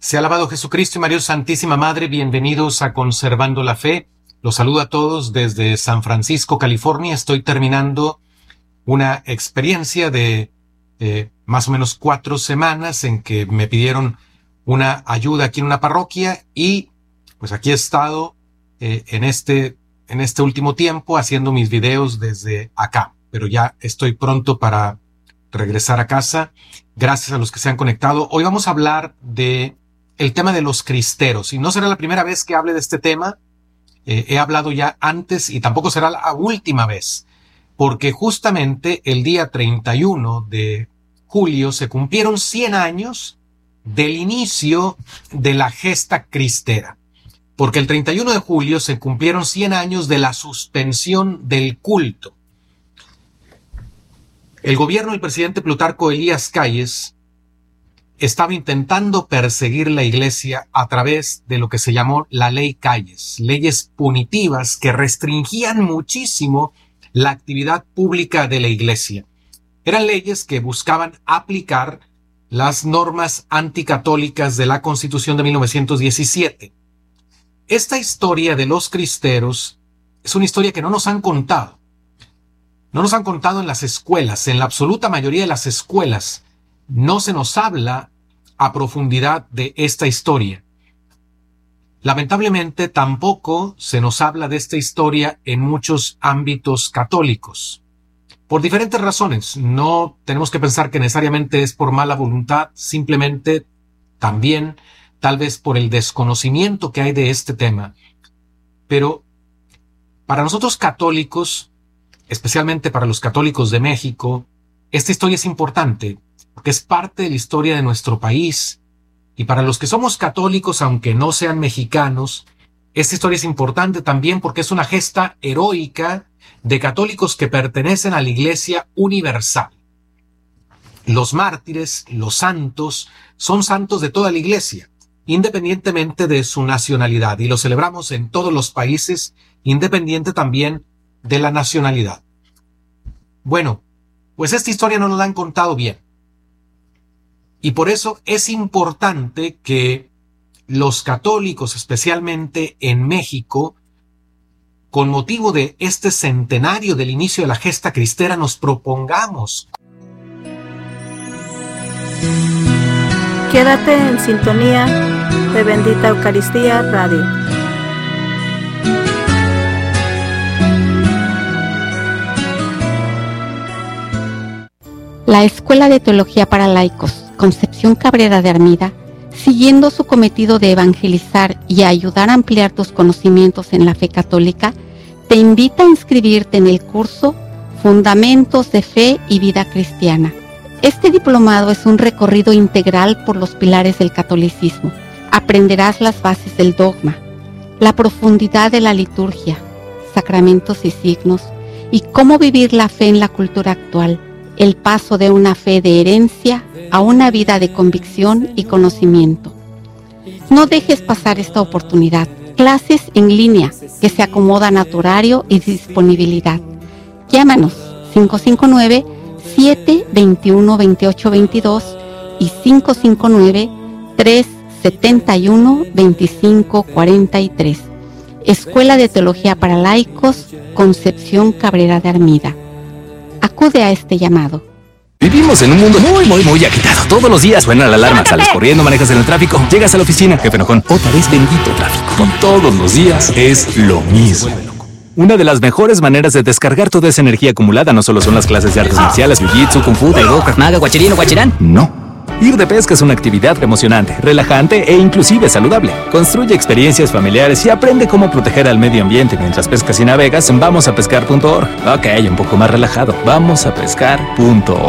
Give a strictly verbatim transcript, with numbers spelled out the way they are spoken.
Sea alabado Jesucristo y María Santísima Madre, bienvenidos a Conservando la Fe. Los saludo a todos desde San Francisco, California. Estoy terminando una experiencia de eh, más o menos cuatro semanas en que me pidieron una ayuda aquí en una parroquia y pues aquí he estado eh, en este, en este último tiempo haciendo mis videos desde acá. Pero ya estoy pronto para regresar a casa. Gracias a los que se han conectado. Hoy vamos a hablar de el tema de los cristeros, y no será la primera vez que hable de este tema. Eh, he hablado ya antes y tampoco será la última vez, porque justamente el día treinta y uno de julio se cumplieron cien años del inicio de la gesta cristera, porque el treinta y uno de julio se cumplieron cien años de la suspensión del culto. El gobierno del presidente Plutarco Elías Calles estaba intentando perseguir la iglesia a través de lo que se llamó la ley Calles, leyes punitivas que restringían muchísimo la actividad pública de la iglesia. Eran leyes que buscaban aplicar las normas anticatólicas de la Constitución de mil novecientos diecisiete. Esta historia de los cristeros es una historia que no nos han contado. No nos han contado en las escuelas. En la absoluta mayoría de las escuelas no se nos habla a profundidad de esta historia. Lamentablemente tampoco se nos habla de esta historia en muchos ámbitos católicos. Por diferentes razones. No tenemos que pensar que necesariamente es por mala voluntad, simplemente también tal vez por el desconocimiento que hay de este tema. Pero para nosotros católicos, especialmente para los católicos de México, esta historia es importante, porque es parte de la historia de nuestro país. Y para los que somos católicos, aunque no sean mexicanos, esta historia es importante también porque es una gesta heroica de católicos que pertenecen a la Iglesia Universal. Los mártires, los santos, son santos de toda la Iglesia, independientemente de su nacionalidad, y lo celebramos en todos los países, independiente también de la nacionalidad. Bueno, pues esta historia no nos la han contado bien. Y por eso es importante que los católicos, especialmente en México, con motivo de este centenario del inicio de la gesta cristera, nos propongamos. Quédate en sintonía de Bendita Eucaristía Radio. La Escuela de Teología para Laicos Concepción Cabrera de Armida, siguiendo su cometido de evangelizar y ayudar a ampliar tus conocimientos en la fe católica, te invita a inscribirte en el curso Fundamentos de Fe y Vida Cristiana. Este diplomado es un recorrido integral por los pilares del catolicismo. Aprenderás las bases del dogma, la profundidad de la liturgia, sacramentos y signos, y cómo vivir la fe en la cultura actual, el paso de una fe de herencia a una vida de convicción y conocimiento. No dejes pasar esta oportunidad. Clases en línea que se acomodan a tu horario y disponibilidad. Llámanos cinco cinco nueve, siete dos uno, dos ocho dos dos y cinco cinco nueve, tres siete uno, dos cinco cuatro tres. Escuela de Teología para Laicos, Concepción Cabrera de Armida. Acude a este llamado. Vivimos en un mundo muy, muy, muy agitado. Todos los días suena la alarma, sales corriendo, manejas en el tráfico, llegas a la oficina, jefe enojón, otra vez bendito tráfico. Todos los días es lo mismo. Una de las mejores maneras de descargar toda esa energía acumulada no solo son las clases de artes marciales, jiu-jitsu, kung fu, taibo, krav maga, guachirino, guachirán. No. Ir de pesca es una actividad emocionante, relajante e inclusive saludable. Construye experiencias familiares y aprende cómo proteger al medio ambiente mientras pescas y navegas en vamos a pescar punto org. Ok, un poco más relajado. vamos a pescar punto org.